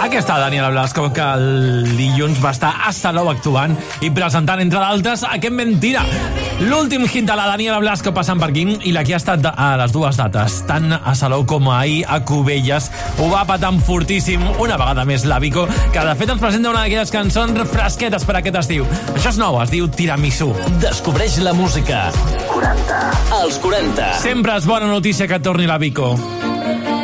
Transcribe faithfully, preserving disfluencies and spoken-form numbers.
Aquesta Daniela Blasco, que el dilluns va estar a Salou actuant i presentant, entre d'altres, aquest Mentira. L'últim hit de la Daniela Blasco passant per aquí, i la que ha estat a les dues dates, tant a Salou com ahir a Cubelles. Ho va patant fortíssim una vegada més la Vico, que de fet ens presenta una d'aquelles cançons fresquetes per aquest estiu. Això és nou, es diu Tiramisú. Descobreix la música. quaranta. Els quaranta. Sempre és bona notícia que torni la Vico.